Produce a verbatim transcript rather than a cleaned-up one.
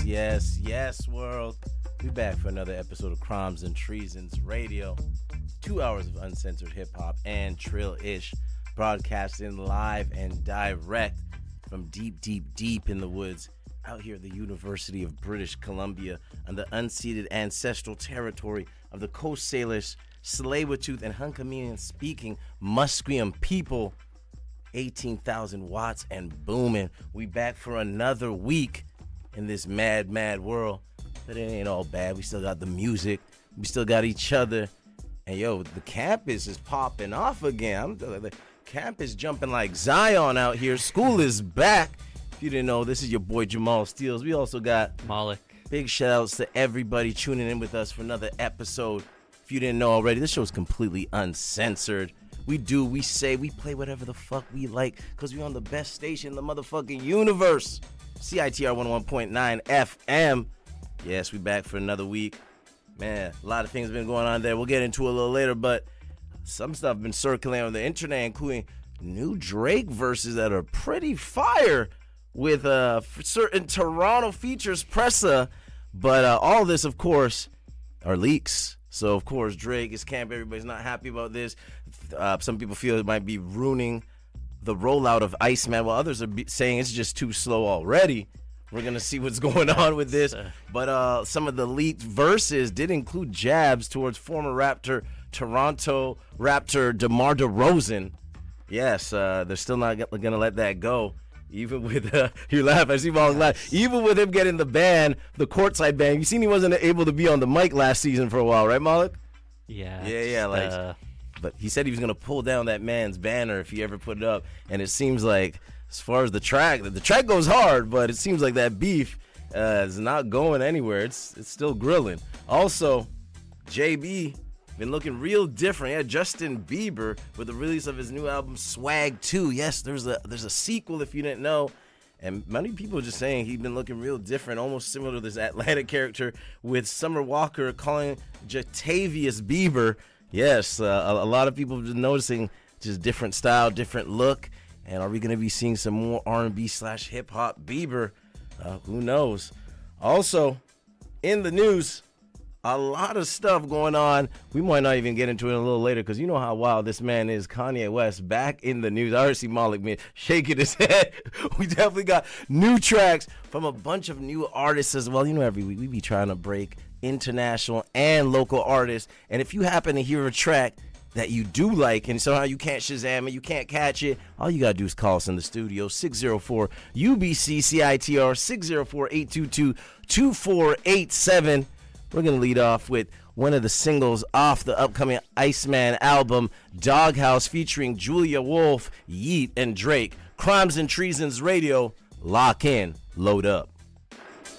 yes, yes, world. We back for another episode of Crimes and Treasons Radio. Two hours of uncensored hip-hop and trill-ish, broadcasting live and direct from deep, deep, deep in the woods out here at the University of British Columbia on the unceded ancestral territory of the Coast Salish, Tsleil-Waututh, and Hunkaminam-speaking Musqueam people. eighteen thousand watts and booming. We back for another week in this mad, mad world. But it ain't all bad. We still got the music. We still got each other. And yo, the campus is popping off again. I'm, the campus jumping like Zion out here. School is back. If you didn't know, this is your boy Jamal Steels. We also got Malik. Big shout outs to everybody tuning in with us for another episode. If you didn't know already, this show is completely uncensored. We do, we say, we play whatever the fuck we like because we on the best station in the motherfucking universe. C I T R one oh one point nine F M. Yes, we back for another week. Man, a lot of things have been going on there. We'll get into it a little later, but some stuff been circulating on the internet, including new Drake verses that are pretty fire with uh, certain Toronto features presser. But uh, all this, of course, are leaks. So, of course, Drake is camp. Everybody's not happy about this. Uh, some people feel it might be ruining the rollout of Iceman, while others are be- saying it's just too slow already. We're going to see what's going on with this. But uh, some of the leaked verses did include jabs towards former Raptor, Toronto Raptor DeMar DeRozan. Yes, uh, they're still not going to let that go. Even with, uh, you laugh, I see Malik laugh. Even with him getting the ban, the courtside ban, you seen he wasn't able to be on the mic last season for a while, right, Malik? Yeah. Yeah, yeah, like, uh... but he said he was going to pull down that man's banner if he ever put it up. And it seems like, as far as the track, the track goes hard, but it seems like that beef uh, is not going anywhere. It's it's still grilling. Also, J B been looking real different. Yeah, Justin Bieber with the release of his new album Swag two. Yes, there's a there's a sequel if you didn't know. And many people are just saying he's been looking real different, almost similar to this Atlanta character with Summer Walker calling Jatavius Bieber. Yes, uh, a, a lot of people have been noticing just different style, different look. And are we going to be seeing some more R and B slash hip-hop Bieber? Uh, who knows? Also, in the news, a lot of stuff going on. We might not even get into it a little later because you know how wild this man is. Kanye West back in the news. I already see Malik man shaking his head. We definitely got new tracks from a bunch of new artists as well. You know, every week we be trying to break international and local artists. And if you happen to hear a track that you do like and somehow you can't Shazam it, you can't catch it, all you gotta do is call us in the studio, six oh four U B C C I T R, six oh four, eight two two, two four eight seven. We're gonna lead off with one of the singles off the upcoming Iceman album, Doghouse, featuring Julia Wolf, Yeet, and Drake. Crimes and Treasons Radio, lock in, load up.